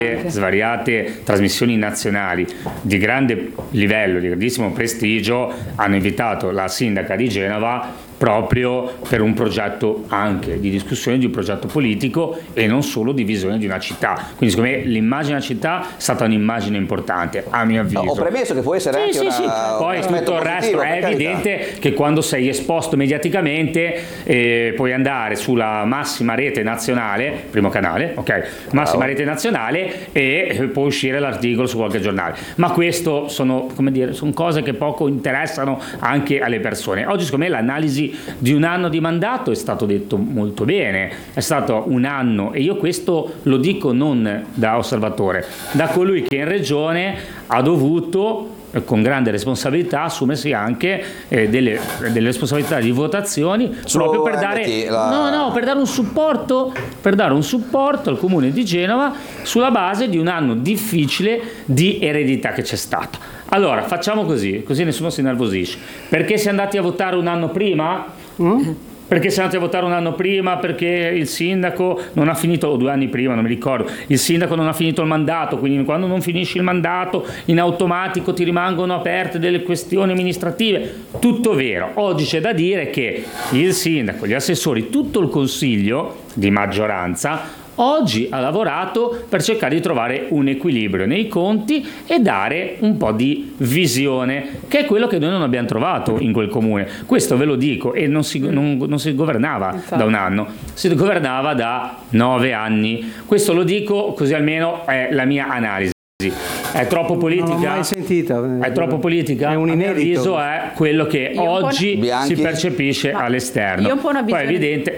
svariate trasmissioni nazionali di grande livello, di grandissimo prestigio, hanno invitato la sindaca di Genova proprio per un progetto anche di discussione di un progetto politico e non solo di visione di una città. Quindi secondo me l'immagine della città è stata un'immagine importante, a mio avviso. Ho premesso che può essere anche poi tutto il resto è evidente che quando sei esposto mediaticamente puoi andare sulla massima rete nazionale, primo canale, ok, massima rete nazionale, e può uscire l'articolo su qualche giornale. Ma questo sono cose che poco interessano anche alle persone. Oggi secondo me l'analisi di un anno di mandato è stato detto molto bene, è stato un anno, e io questo lo dico non da osservatore, da colui che in regione ha dovuto con grande responsabilità assumersi anche delle responsabilità di votazioni proprio per dare per dare un supporto al comune di Genova sulla base di un anno difficile di eredità che c'è stato. Allora facciamo così nessuno si innervosisce. Perché si è andati a votare un anno prima? Perché siamo andati a votare un anno prima? Perché il sindaco non ha finito, o 2 anni prima, non mi ricordo, il sindaco non ha finito il mandato, quindi quando non finisci il mandato in automatico ti rimangono aperte delle questioni amministrative. Tutto vero. Oggi c'è da dire che il sindaco, gli assessori, tutto il consiglio di maggioranza oggi ha lavorato per cercare di trovare un equilibrio nei conti e dare un po' di visione, che è quello che noi non abbiamo trovato in quel comune. Questo ve lo dico, e non si governava da un anno, si governava da 9 anni. Questo lo dico così almeno è la mia analisi. È troppo politica? Non l'ho mai sentita. È troppo politica? È un inedito. A mio avviso è quello che oggi si percepisce all'esterno. Io ho un po' una visione. Poi è evidente,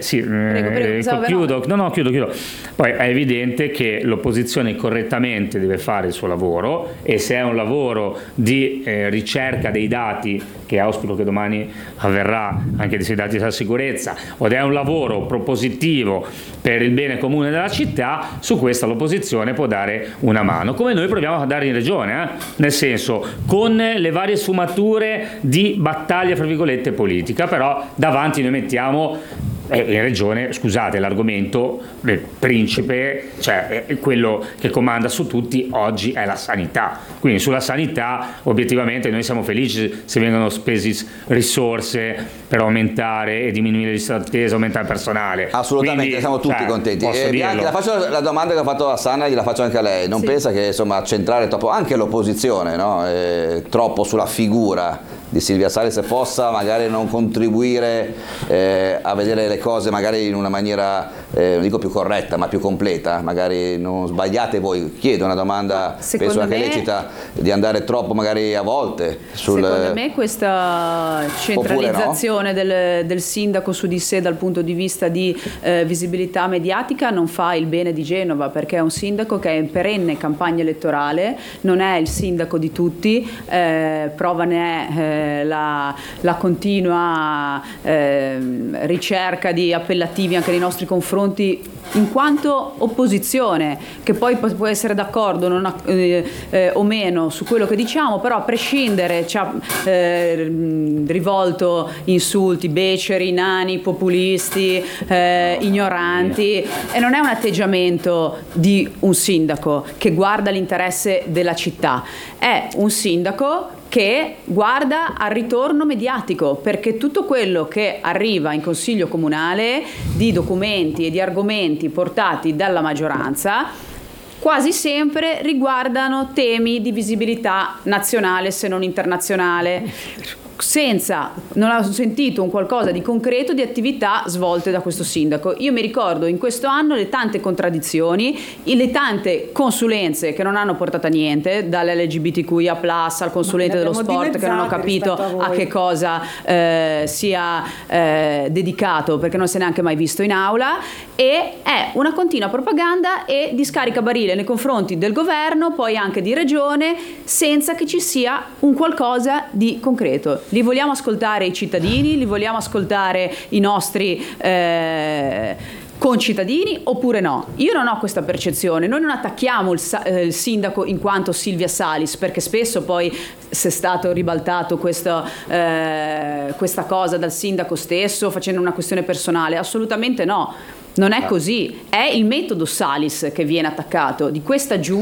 chiudo. Poi è evidente che l'opposizione correttamente deve fare il suo lavoro, e se è un lavoro di ricerca dei dati, che auspico che domani avverrà anche dei dati della sicurezza, o è un lavoro propositivo per il bene comune della città, su questo l'opposizione può dare una mano, come noi proviamo a dare in regione, nel senso con le varie sfumature di battaglia fra virgolette politica, però davanti noi mettiamo in regione, scusate, l'argomento del principe, cioè quello che comanda su tutti oggi è la sanità. Quindi sulla sanità obiettivamente noi siamo felici se vengono spesi risorse per aumentare e diminuire le liste d'attesa, aumentare il personale. Assolutamente, quindi, siamo tutti contenti. Bianchi, la faccio la domanda che ho fatto a Sanna, gliela faccio anche a lei. Non pensa che centrare troppo anche l'opposizione, no? Troppo sulla figura di Silvia Salis possa magari non contribuire a vedere le cose magari in una maniera non dico più corretta ma più completa, magari non sbagliate voi? Chiedo una domanda, penso anche lecita, di andare troppo magari a volte secondo me questa centralizzazione del sindaco su di sé dal punto di vista di visibilità mediatica non fa il bene di Genova, perché è un sindaco che è in perenne campagna elettorale, non è il sindaco di tutti, prova ne è la continua ricerca di appellativi anche nei nostri confronti in quanto opposizione, che poi può essere d'accordo o meno su quello che diciamo, però a prescindere ci ha rivolto insulti, beceri, nani, populisti, ignoranti, e non è un atteggiamento di un sindaco che guarda l'interesse della città, è un sindaco che guarda al ritorno mediatico, perché tutto quello che arriva in consiglio comunale di documenti e di argomenti portati dalla maggioranza quasi sempre riguardano temi di visibilità nazionale se non internazionale, non ho sentito un qualcosa di concreto di attività svolte da questo sindaco. Io mi ricordo in questo anno le tante contraddizioni, le tante consulenze che non hanno portato a niente, dall'LGBTQIA+, al consulente dello sport che non ho capito a che cosa sia dedicato, perché non si è neanche mai visto in aula, e è una continua propaganda e discaricabarile nei confronti del governo, poi anche di regione, senza che ci sia un qualcosa di concreto. Li vogliamo ascoltare i cittadini? Li vogliamo ascoltare i nostri concittadini oppure no? Io non ho questa percezione. Noi non attacchiamo il sindaco in quanto Silvia Salis, perché spesso poi se è stato ribaltato questa cosa dal sindaco stesso facendo una questione personale. Assolutamente no. Non è così, è il metodo Salis che viene attaccato, di questa giunta